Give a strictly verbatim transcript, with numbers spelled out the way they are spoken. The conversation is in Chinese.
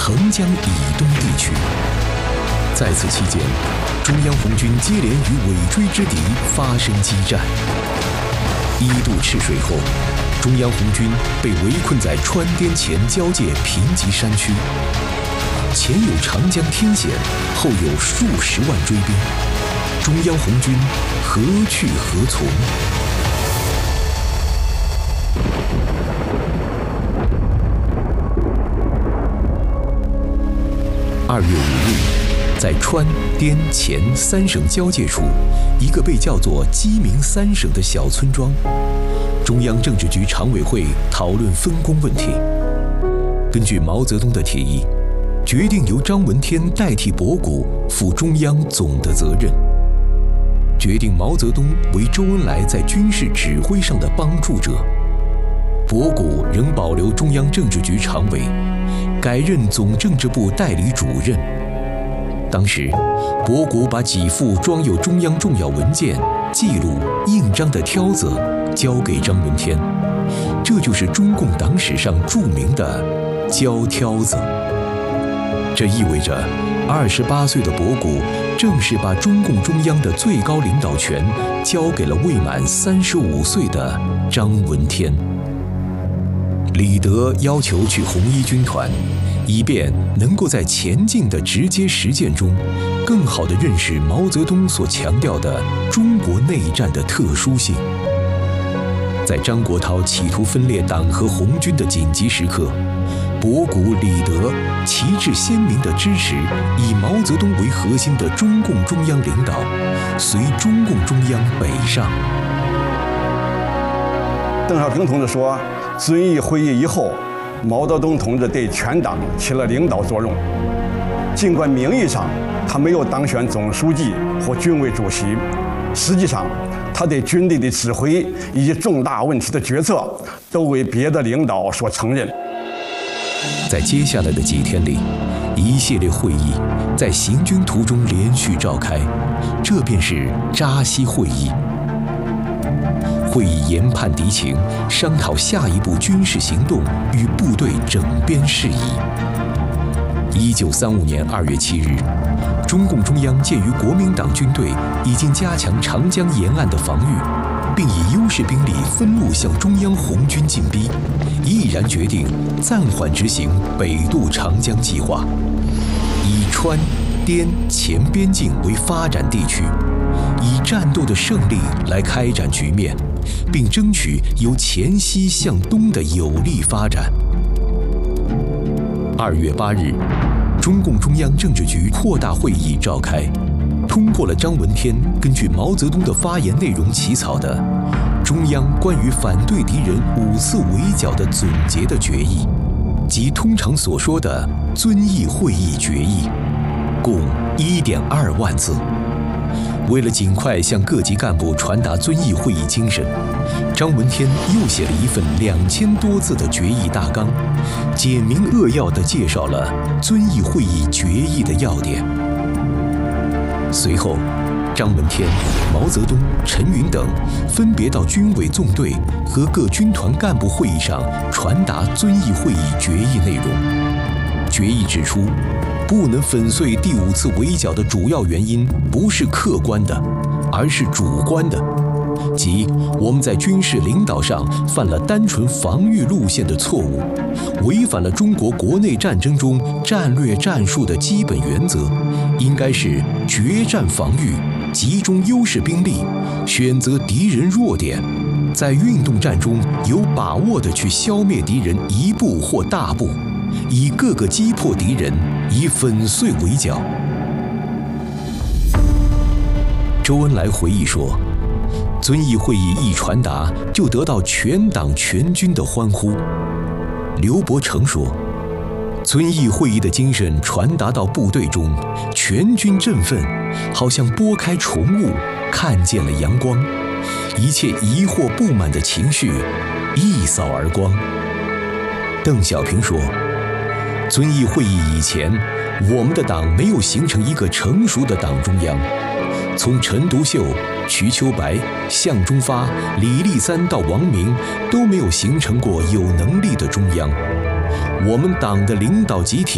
横江以东地区。在此期间，中央红军接连与尾追之敌发生激战。一渡赤水后，中央红军被围困在川滇黔交界贫瘠山区，前有长江天险，后有数十万追兵，中央红军何去何从？二月五日，在川滇黔三省交界处，一个被叫做鸡鸣三省的小村庄，中央政治局常委会讨论分工问题。根据毛泽东的提议，决定由张闻天代替博古负中央总的责任，决定毛泽东为周恩来在军事指挥上的帮助者，博古仍保留中央政治局常委，改任总政治部代理主任。当时，博古把几副装有中央重要文件、记录、印章的挑子交给张闻天，这就是中共党史上著名的“交挑子”。这意味着，二十八岁的博古正式把中共中央的最高领导权交给了未满三十五岁的张闻天。李德要求去红一军团，以便能够在前进的直接实践中，更好地认识毛泽东所强调的中国内战的特殊性。在张国焘企图分裂党和红军的紧急时刻，博古、李德旗帜鲜明地支持以毛泽东为核心的中共中央领导，随中共中央北上。 邓小平同志说，遵义会议以后，毛泽东同志对全党起了领导作用。尽管名义上他没有当选总书记或军委主席，实际上他对军队的指挥以及重大问题的决策都为别的领导所承认。 在接下来的几天里，一系列会议在行军途中连续召开，这便是扎西会议。会议研判敌情，商讨下一步军事行动与部队整编事宜。一九三五年二月七日，中共中央鉴于国民党军队已经加强长江沿岸的防御，并以优势兵力分路向中央红军进逼，毅然决定暂缓执行北渡长江计划，以川滇黔边境为发展地区，以战斗的胜利来开展局面，并争取由黔西向东的有利发展。二月八日，中共中央政治局扩大会议召开，通过了张闻天根据毛泽东的发言内容起草的《中央关于反对敌人五次围剿的总结的决议》，即通常所说的遵义会议决议，共 一点二万字。为了尽快向各级干部传达遵义会议精神，张闻天又写了一份两千多字的决议大纲，简明扼要地介绍了遵义会议决议的要点。随后，张闻天、毛泽东、陈云等分别到军委纵队和各军团干部会议上传达遵义会议决议内容。决议指出，不能粉碎第五次围剿的主要原因不是客观的，而是主观的，即我们在军事领导上犯了单纯防御路线的错误，违反了中国国内战争中战略战术的基本原则，应该是决战防御，集中优势兵力，选择敌人弱点，在运动战中有把握地去消灭敌人一部或大部，以各个击破敌人，以粉碎围剿。周恩来回忆说，遵义会议一传达，就得到全党全军的欢呼。刘伯承说，遵义会议的精神传达到部队中，全军振奋，好像拨开重雾，看见了阳光，一切疑惑不满的情绪一扫而光。邓小平说，遵义会议以前，我们的党没有形成一个成熟的党中央，从陈独秀、瞿秋白、向忠发、李立三到王明都没有形成过有能力的中央。我们党的领导集体